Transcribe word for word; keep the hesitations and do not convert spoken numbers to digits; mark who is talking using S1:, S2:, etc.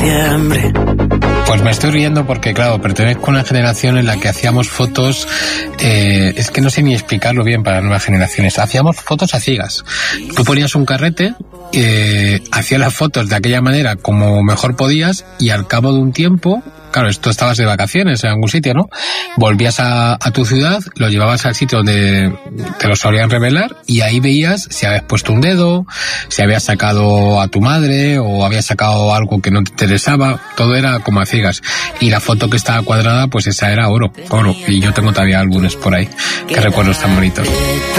S1: noviembre.
S2: Pues me estoy riendo porque, claro, pertenezco a una generación en la que hacíamos fotos, eh, es que no sé ni explicarlo bien para nuevas generaciones, hacíamos fotos a ciegas. Tú ponías un carrete, eh, hacías las fotos de aquella manera como mejor podías y al cabo de un tiempo, claro, esto estabas de vacaciones en algún sitio, ¿no? Volvías a, a tu ciudad, lo llevabas al sitio donde te lo solían revelar y ahí veías si habías puesto un dedo, si habías sacado a tu madre o habías sacado algo que no te interesaba, todo era como a ciegas. Y la foto que estaba cuadrada, pues esa era oro, oro. Y yo tengo todavía álbumes por ahí, que recuerdos tan bonitos.